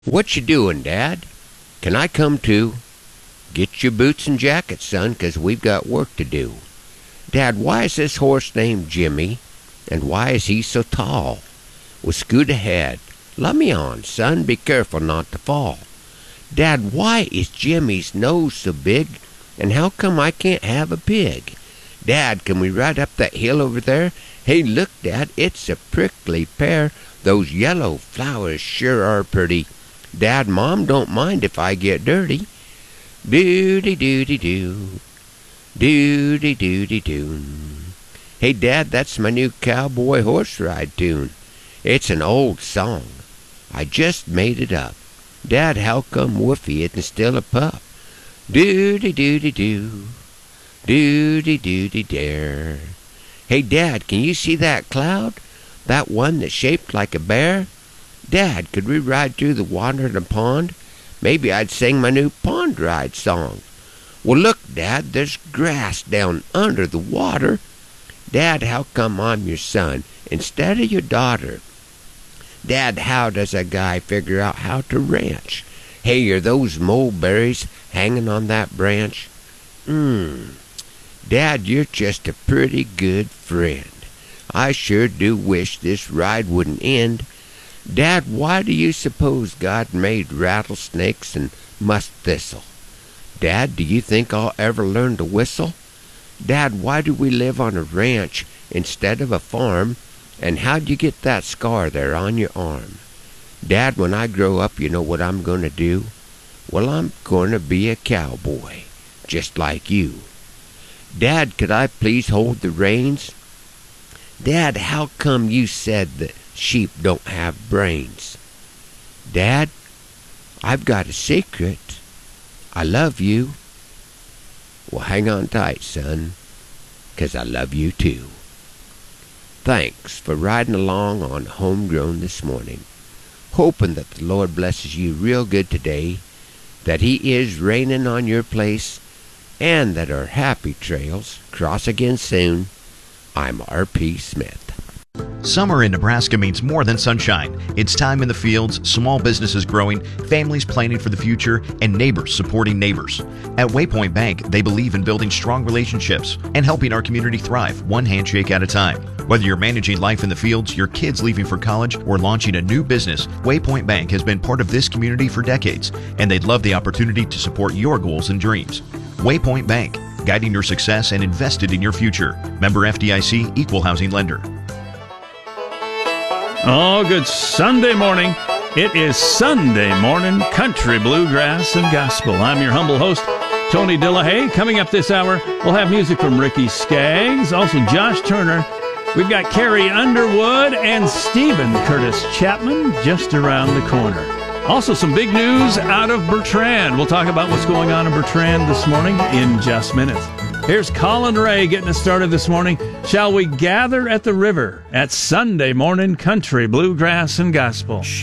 What you doing, Dad? Can I come too? Get your boots and jacket, son, 'cause we've got work to do. Dad, why is this horse named Jimmy? And why is he so tall? Well, scoot ahead. Let me on, son. Be careful not to fall. Dad, why is Jimmy's nose so big? And how come I can't have a pig? Dad, can we ride up that hill over there? Hey, look, Dad, it's a prickly pear. Those yellow flowers sure are pretty. Dad, Mom don't mind if I get dirty. Doody-doody-doo. Doody-doody-doo. Hey, Dad, that's my new cowboy horse ride tune. It's an old song. I just made it up. Dad, how come Woofy isn't still a pup? Doody-doody-doo. Doody-doody-dare. Hey, Dad, can you see that cloud? That one that's shaped like a bear? Dad, could we ride through the water in a pond? Maybe I'd sing my new pond ride song. Well, look, Dad, there's grass down under the water. Dad, how come I'm your son instead of your daughter? Dad, how does a guy figure out how to ranch? Hey, are those mulberries hanging on that branch? Dad, you're just a pretty good friend. I sure do wish this ride wouldn't end. Dad, why do you suppose God made rattlesnakes and musk thistle? Dad, do you think I'll ever learn to whistle? Dad, why do we live on a ranch instead of a farm? And how'd you get that scar there on your arm? Dad, when I grow up, you know what I'm going to do? Well, I'm going to be a cowboy, just like you. Dad, could I please hold the reins? Dad, how come you said that sheep don't have brains? Dad, I've got a secret. I love you. Well, hang on tight, son, 'cause I love you too. Thanks for riding along on Homegrown this morning. Hoping that the Lord blesses you real good today, that He is raining on your place, and that our happy trails cross again soon. I'm R.P. Smith. Summer in Nebraska means more than sunshine. It's time in the fields, small businesses growing, families planning for the future, and neighbors supporting neighbors. At Waypoint Bank, they believe in building strong relationships and helping our community thrive one handshake at a time. Whether you're managing life in the fields, your kids leaving for college, or launching a new business, Waypoint Bank has been part of this community for decades, and they'd love the opportunity to support your goals and dreams. Waypoint Bank, guiding your success and invested in your future. Member FDIC, Equal Housing Lender. Oh, good Sunday morning. It is Sunday morning country, bluegrass, and gospel. I'm your humble host, Tony Dillahay. Coming up this hour, we'll have music from Ricky Skaggs, also Josh Turner. We've got Carrie Underwood and Stephen Curtis Chapman just around the corner. Also, some big news out of Bertrand. We'll talk about what's going on in Bertrand this morning in just minutes. Here's Colin Ray getting us started this morning. Shall we gather at the river at Sunday morning country, bluegrass, and gospel?